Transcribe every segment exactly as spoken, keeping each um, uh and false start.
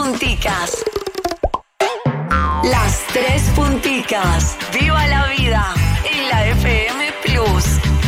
punticas. Las tres punticas. ¡Viva la vida! En la F M Plus.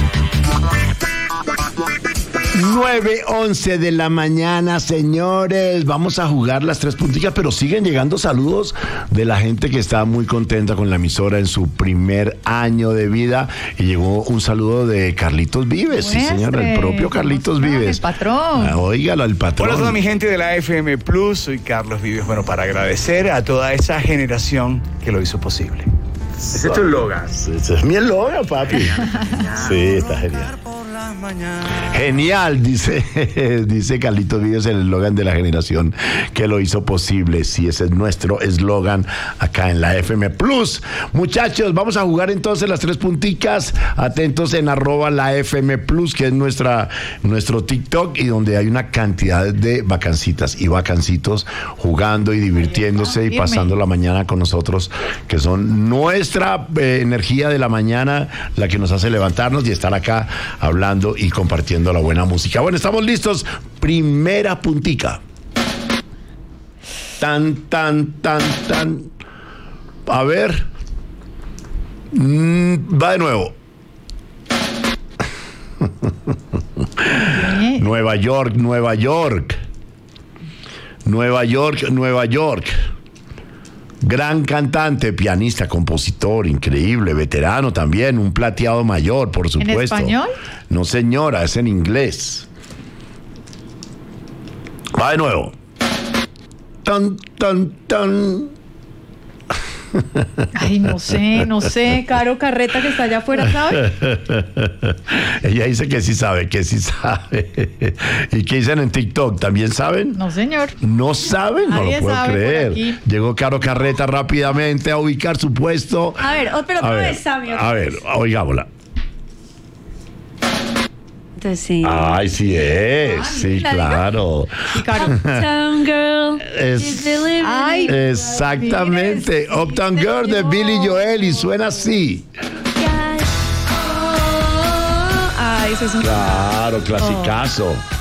nueve once de la mañana, señores. Vamos a jugar las tres punticas, pero siguen llegando saludos de la gente que está muy contenta con la emisora en su primer año de vida. Y llegó un saludo de Carlitos Vives. Sí, señor, el propio Carlitos Vives. El patrón. Ah, óigalo, el patrón. Hola a toda mi gente de la F M Plus. Soy Carlos Vives. Bueno, para agradecer a toda esa generación que lo hizo posible. Ese es tu eslogan. Ese es mi eslogan, papi. Sí, está genial. Genial, dice, dice Carlitos Vives, el eslogan de la generación que lo hizo posible. Sí, ese es nuestro eslogan acá en la F M Plus. Muchachos, vamos a jugar entonces las tres punticas. Atentos en arroba la F M Plus, que es nuestra, nuestro TikTok, y donde hay una cantidad de vacancitas y vacancitos jugando y divirtiéndose y pasando la mañana con nosotros, que son nuestra eh, energía de la mañana, la que nos hace levantarnos y estar acá hablando y compartiendo la buena música. Bueno, estamos listos. Primera puntica. Tan, tan, tan, tan. A ver. Mm, va de nuevo. Nueva York, Nueva York. Nueva York, Nueva York. Gran cantante, pianista, compositor, increíble, veterano también, un plateado mayor, por supuesto. ¿En español? No, señora, es en inglés. Va de nuevo. Tan, tan, tan. Ay, no sé, no sé. Caro Carreta, que está allá afuera, ¿sabe? Ella dice que sí sabe, que sí sabe. ¿Y qué dicen en TikTok? ¿También saben? No, señor. ¿No saben? No Nadie lo puedo sabe por creer. aquí. Llegó Caro Carreta rápidamente a ubicar su puesto. A ver, oh, pero A otra ver, vez, Sammy. A ver, oigámosla. Entonces sí. Ay, sí es, Ah, sí, ¿la claro. Y Caro. Uptown Girl. Es- is living. Ay, Exactamente, mire, sí, Uptown Girl de señor. Billy Joel, y suena así. Oh, Ay, eso es un... Claro, clasicazo.